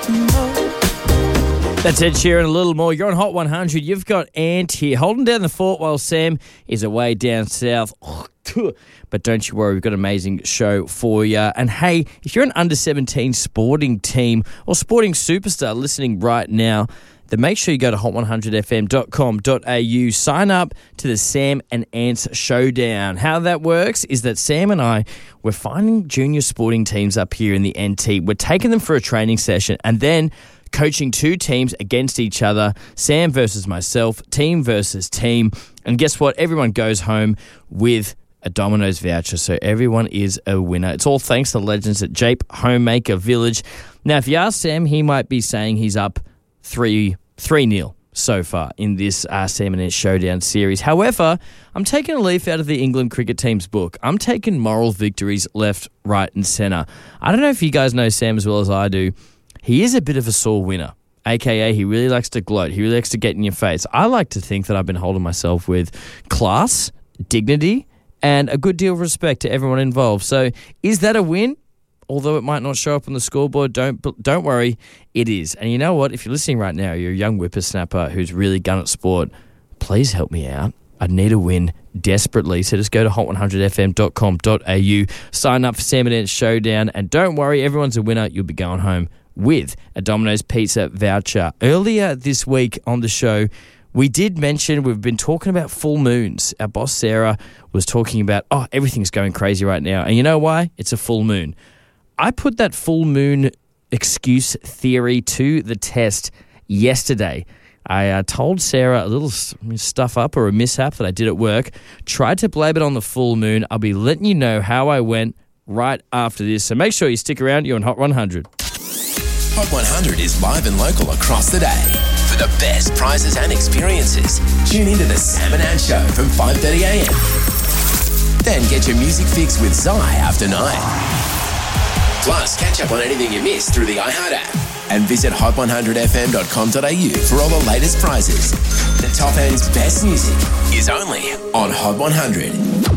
That's Ed Sheeran, a little more. You're on Hot 100. You've got Ant here holding down the fort while Sam is away down south. But don't you worry, we've got an amazing show for you. And hey, if you're an under-17 sporting team or sporting superstar listening right now, then make sure you go to hot100fm.com.au, sign up to the Sam and Ants Showdown. How that works is that Sam and I, we're finding junior sporting teams up here in the NT. We're taking them for a training session and then coaching two teams against each other, Sam versus myself, team versus team. And guess what? Everyone goes home with a Domino's voucher, so everyone is a winner. It's all thanks to the legends at Jape Homemaker Village. Now, if you ask Sam, he might be saying he's up 3-0 so far in this Sam and Ed Showdown series. However, I'm taking a leaf out of the England cricket team's book. I'm taking moral victories left, right and centre. I don't know if you guys know Sam as well as I do. He is a bit of a sore winner, a.k.a. he really likes to gloat. He really likes to get in your face. I like to think that I've been holding myself with class, dignity, and a good deal of respect to everyone involved. So is that a win? Although it might not show up on the scoreboard, don't worry, it is. And you know what? If you're listening right now, you're a young whippersnapper who's really gun at sport, please help me out. I need a win desperately. So just go to hot100fm.com.au, sign up for Sam and Ed Showdown, and don't worry, everyone's a winner. You'll be going home with a Domino's Pizza voucher. Earlier this week on the show, we did mention we've been talking about full moons. Our boss Sarah was talking about, everything's going crazy right now. And you know why? It's a full moon. I put that full moon excuse theory to the test yesterday. I told Sarah a little stuff up or a mishap that I did at work. Tried to blame it on the full moon. I'll be letting you know how I went right after this. So make sure you stick around. You're on Hot 100. Hot 100 is live and local across the day. For the best prizes and experiences, tune into the Sam and Ant Show from 5:30am. Then get your music fix with Zai after 9. Plus, catch up on anything you missed through the iHeart app. And visit hot100fm.com.au for all the latest prizes. The top end's best music is only on Hot 100.